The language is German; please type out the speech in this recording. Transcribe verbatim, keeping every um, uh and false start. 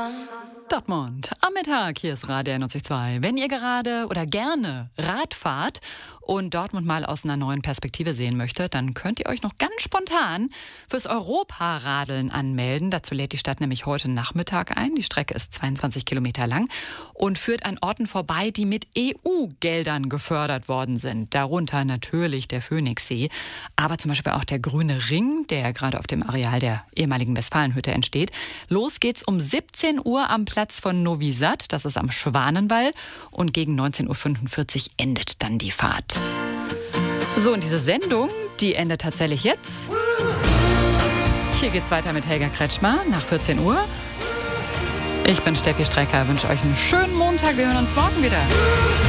Dortmund am Mittag, hier ist Radio neunzig Komma zwei. Wenn ihr gerade oder gerne Rad fahrt und Dortmund mal aus einer neuen Perspektive sehen möchtet, dann könnt ihr euch noch ganz spontan fürs Europaradeln anmelden. Dazu lädt die Stadt nämlich heute Nachmittag ein. Die Strecke ist zweiundzwanzig Kilometer lang und führt an Orten vorbei, die mit E U-Geldern gefördert worden sind. Darunter natürlich der Phoenixsee, aber zum Beispiel auch der Grüne Ring, der gerade auf dem Areal der ehemaligen Westfalenhütte entsteht. Los geht's um siebzehn Uhr am Platz von Novi Sad, das ist am Schwanenwall, und gegen neunzehn Uhr fünfundvierzig endet dann die Fahrt. So, und diese Sendung, die endet tatsächlich jetzt. Hier geht's weiter mit Helga Kretschmer nach vierzehn Uhr. Ich bin Steffi Strecker, wünsche euch einen schönen Montag. Wir hören uns morgen wieder.